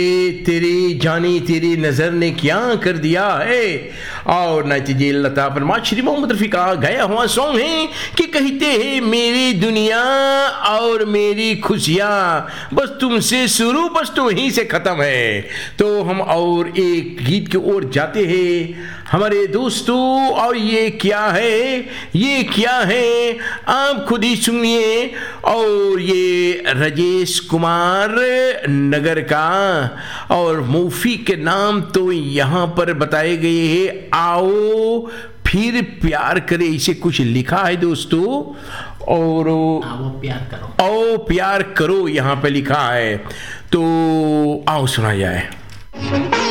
तेरी जानी तेरी नजर ने क्या कर दिया है। और नतीजे लता फरमाद श्री मोहम्मद रफी का गाया हुआ सॉन्ग है कि कहते हैं मेरी दुनिया और मेरी खुशियां बस तुमसे शुरू बस तुम ही से खत्म है। तो हम और एक गीत की ओर जाते हैं हमारे दोस्तों, और ये क्या है, ये क्या है आप खुद ही सुनिए। और ये राजेश कुमार नगर का और मूवी के नाम तो यहाँ पर बताए गए हैं, आओ फिर प्यार करे, इसे कुछ लिखा है दोस्तों। और आओ प्यार करो यहाँ पे लिखा है, तो आओ सुना जाए।